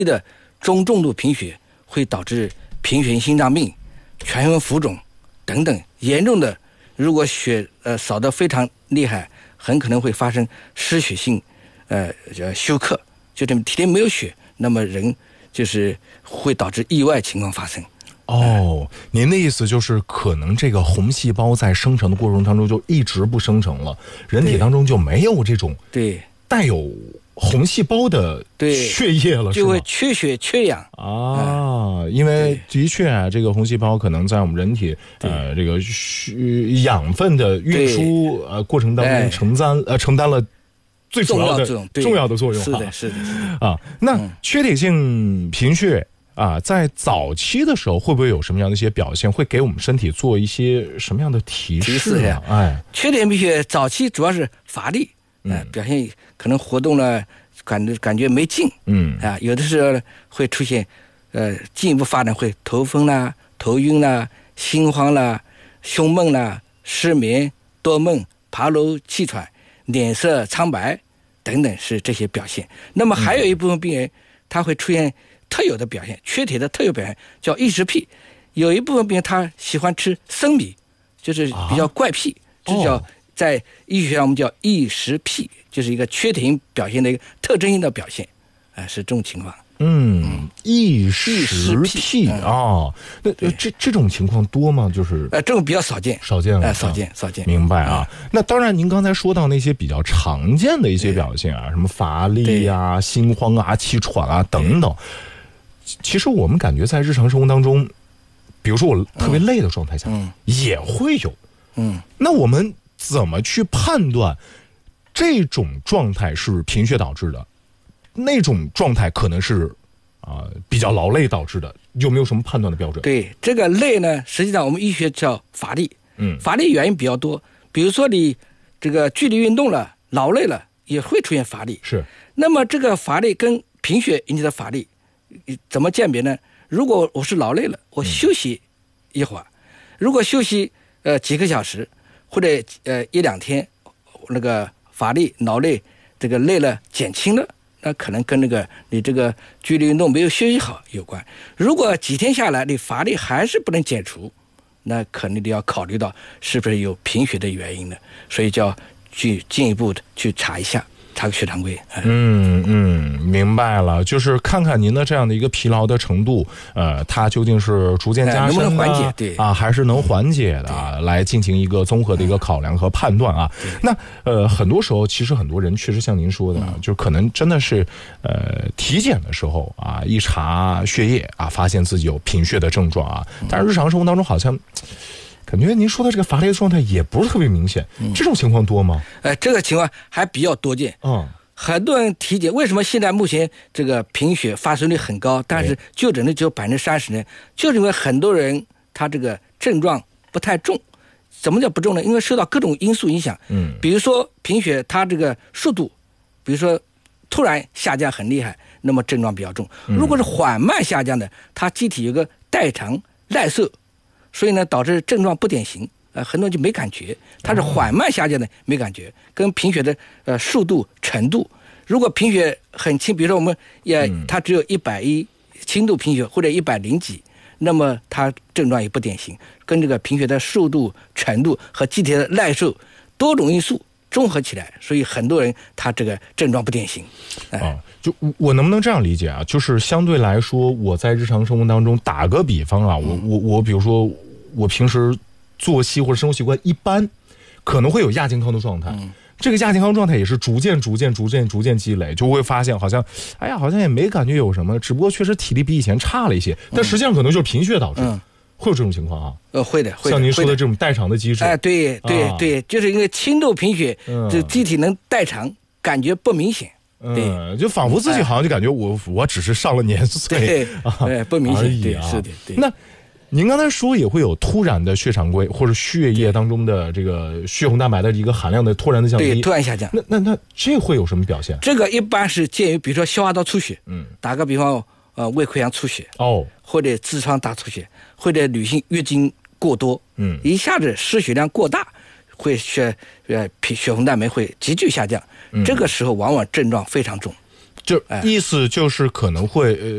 的中重度贫血会导致贫血心脏病、全身浮肿等等，严重的如果血少得非常厉害，很可能会发生失血性休克，就这么体内没有血，那么人就是会导致意外情况发生。 您的意思就是可能这个红细胞在生成的过程当中就一直不生成了，人体当中就没有这种带有红细胞的血液了， 就会缺血缺氧因为的确啊，这个红细胞可能在我们人体这个养分的运输过程当中承担了最主要的重要的作用。 是的那缺铁性贫血在早期的时候会不会有什么样的一些表现，会给我们身体做一些什么样的提示呢？ 缺铁性贫血早期主要是乏力，表现可能活动了感觉没劲，有的时候会出现进一步发展会头风啦、头晕啦、心慌啦、胸闷啦、失眠、多梦、爬楼气喘、脸色苍白等等，是这些表现。那么还有一部分病人他会出现特有的表现，缺铁的特有表现叫异食癖。有一部分病人他喜欢吃生米，就是比较怪癖，这叫在医学上我们叫异食癖，就是一个缺铁性表现的一个特征性的表现，是这种情况。 异食癖那这种情况多吗？就是这种比较少见了，少见。 明白那当然，您刚才说到那些比较常见的一些表现什么乏力心慌气喘等等，其实我们感觉在日常生活当中，比如说我特别累的状态下，也会有。那我们怎么去判断这种状态是贫血导致的，那种状态可能是比较劳累导致的？有没有什么判断的标准？ 对，这个累呢，实际上我们医学叫乏力。乏力原因比较多，比如说你这个剧烈运动了、劳累了，也会出现乏力。 是。 那么这个乏力跟贫血引起的乏力怎么鉴别呢？如果我是劳累了，我休息一会儿，如果休息几个小时或者一两天，那个乏力劳累这个累了减轻了，那可能跟那个你这个剧烈运动没有休息好有关。如果几天下来你乏力还是不能解除，那可能你要考虑到是不是有贫血的原因呢？所以就要去进一步的去查一下，查个血常规。 明白了，就是看看您的这样的一个疲劳的程度，它究竟是逐渐加深的， 能不能缓解？ 还是能缓解的来进行一个综合的一个考量和判断那很多时候，其实很多人确实像您说的，就可能真的是体检的时候一查血液发现自己有贫血的症状但是日常生活当中好像感觉您说的这个乏力的状态也不是特别明显，这种情况多吗？ 这个情况还比较多见。很多人体检，为什么现在目前这个贫血发生率很高，但是就诊率只有30%呢？就是因为很多人他这个症状不太重。怎么叫不重呢？因为受到各种因素影响。比如说贫血，它这个速度，比如说突然下降很厉害，那么症状比较重。如果是缓慢下降的，它机体有个代偿耐受，所以呢导致症状不典型。很多人就没感觉，它是缓慢下降的没感觉，跟贫血的速度程度。如果贫血很轻，比如说我们它只有110轻度贫血或者100几，那么它症状也不典型，跟这个贫血的速度程度和机体的耐受多种因素综合起来，所以很多人他这个症状不典型。 就我能不能这样理解就是相对来说，我在日常生活当中打个比方我比如说我平时作息或者生活习惯一般，可能会有亚健康的状态。这个亚健康状态也是逐渐积累，就会发现好像好像也没感觉有什么，只不过确实体力比以前差了一些，但实际上可能就是贫血导致。会有这种情况会的。 像您说的这种代偿的机制。 对，就是因为轻度贫血，这机体能代偿，感觉不明显。 就仿佛自己好像就感觉我只是上了年岁， 不明显。对，是的。 那您刚才说也会有突然的血常规或者血液当中的这个血红蛋白的一个含量的突然的降低， 对，突然下降。 那这会有什么表现？ 这个一般是介于比如说消化道出血，打个比方，胃溃疡出血，或者痔疮大出血，或者女性月经过多，一下子失血量过大，会血红蛋白会急剧下降，这个时候往往症状非常重。 就意思就是可能会